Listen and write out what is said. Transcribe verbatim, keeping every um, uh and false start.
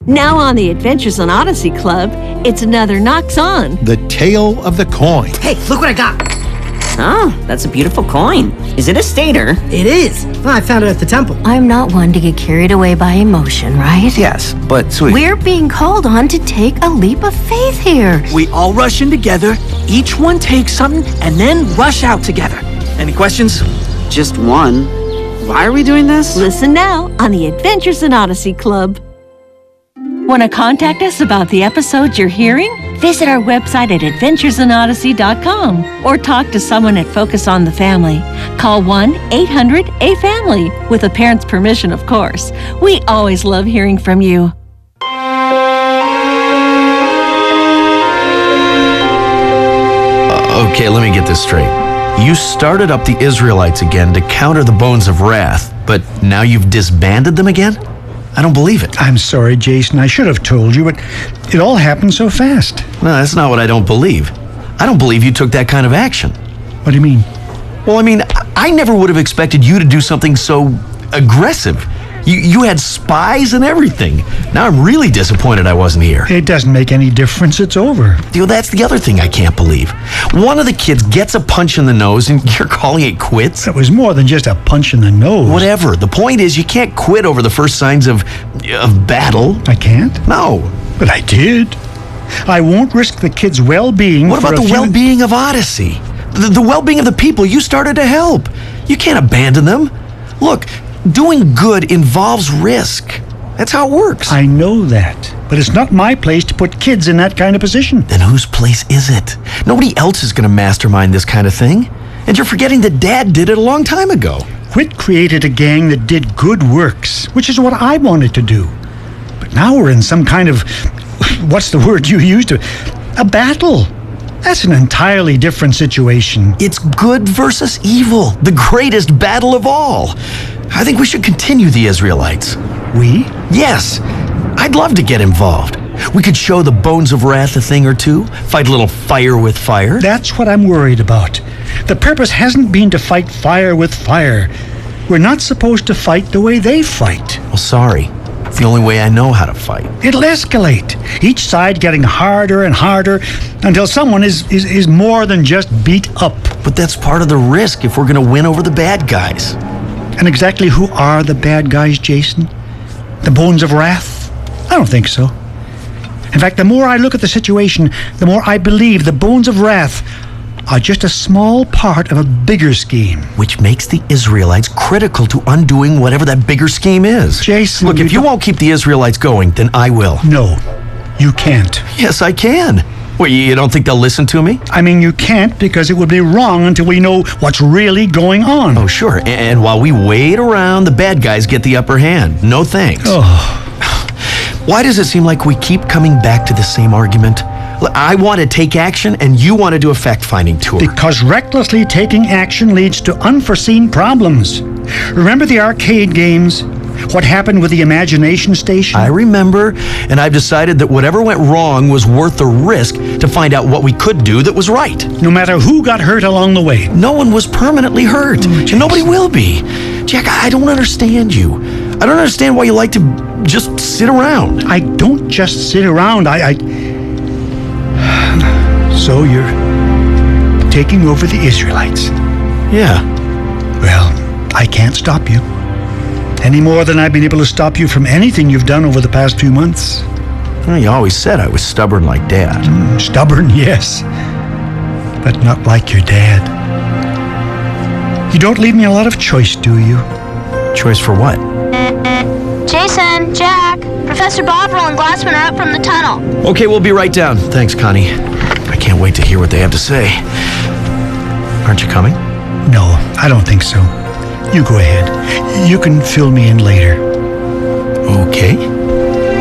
Now on the Adventures on Odyssey Club, it's another Knocks On. The Tale of the Coin. Hey, look what I got. Oh, that's a beautiful coin. Is it a stater? It is. Well, I found it at the temple. I'm not one to get carried away by emotion, right? Yes, but sweet. We're being called on to take a leap of faith here. We all rush in together, each one takes something, and then rush out together. Any questions? Just one. Why are we doing this? Listen now on the Adventures in Odyssey Club. Want to contact us about the episodes you're hearing? Visit our website at adventures in odyssey dot com or talk to someone at Focus on the Family. Call one eight hundred A family, with a parent's permission, of course. We always love hearing from you. Uh, okay, let me get this straight. You started up the Israelites again to counter the Bones of Wrath, but now you've disbanded them again? I don't believe it. I'm sorry, Jason. I should have told you, but it all happened so fast. No, that's not what I don't believe. I don't believe you took that kind of action. What do you mean? Well, I mean, I never would have expected you to do something so aggressive. You, you had spies and everything. Now I'm really disappointed I wasn't here. It doesn't make any difference. It's over. Dude, that's the other thing I can't believe. One of the kids gets a punch in the nose and you're calling it quits? It was more than just a punch in the nose. Whatever. The point is you can't quit over the first signs of, of battle. I can't? No. But I did. I won't risk the kids' well-being. What about the few... well-being of Odyssey? The, the well-being of the people you started to help. You can't abandon them. Look, doing good involves risk. That's how it works. I know that, but it's not my place to put kids in that kind of position. Then whose place is it? Nobody else is going to mastermind this kind of thing. And you're forgetting that Dad did it a long time ago. Whit created a gang that did good works, which is what I wanted to do. But now we're in some kind of, what's the word you used? A battle. That's an entirely different situation. It's good versus evil, the greatest battle of all. I think we should continue the Israelites. We? Yes. I'd love to get involved. We could show the Bones of Wrath a thing or two, fight a little fire with fire. That's what I'm worried about. The purpose hasn't been to fight fire with fire. We're not supposed to fight the way they fight. Well, sorry. It's the only way I know how to fight. It'll escalate, each side getting harder and harder until someone is, is, is more than just beat up. But that's part of the risk if we're going to win over the bad guys. And exactly who are the bad guys, Jason? The Bones of Wrath? I don't think so. In fact, the more I look at the situation, the more I believe the Bones of Wrath are just a small part of a bigger scheme. Which makes the Israelites critical to undoing whatever that bigger scheme is. Jason, look, you if you don't... won't keep the Israelites going, then I will. No, you can't. Yes, I can. Well, you don't think they'll listen to me? I mean, you can't because it would be wrong until we know what's really going on. Oh, sure. And while we wait around, the bad guys get the upper hand. No thanks. Oh. Why does it seem like we keep coming back to the same argument? I want to take action, and you want to do a fact-finding tour. Because recklessly taking action leads to unforeseen problems. Remember the arcade games? What happened with the imagination station? I remember, and I've decided that whatever went wrong was worth the risk to find out what we could do that was right. No matter who got hurt along the way. No one was permanently hurt, oh, and nobody will be. Jack, I don't understand you. I don't understand why you like to just sit around. I don't just sit around. I... I... So you're taking over the Israelites? Yeah. Well, I can't stop you. Any more than I've been able to stop you from anything you've done over the past few months. Well, you always said I was stubborn like Dad. Mm, stubborn, yes. But not like your dad. You don't leave me a lot of choice, do you? Choice for what? Jason, Jack, Professor Bovril and Glassman are up from the tunnel. Okay, we'll be right down. Thanks, Connie. I can't wait to hear what they have to say. Aren't you coming? No, I don't think so. You go ahead. You can fill me in later. Okay.